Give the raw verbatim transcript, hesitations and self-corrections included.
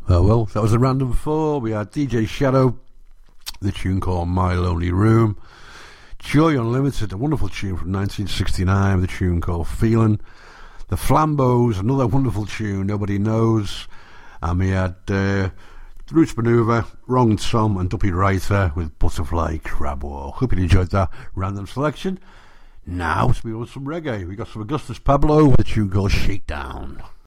Oh well, that was a random four. We had D J Shadow, the tune called My Lonely Room. Joy Unlimited, a wonderful tune from nineteen sixty-nine, the tune called Feelin'. The Flambos, another wonderful tune, Nobody Knows. And we had uh, Roots Maneuver, Wrong Tom and Duppy Writer with Butterfly Crab Walk. Hope you enjoyed that random selection. Now, let's move on to some reggae. We got some Augustus Pablo with a tune called Shakedown.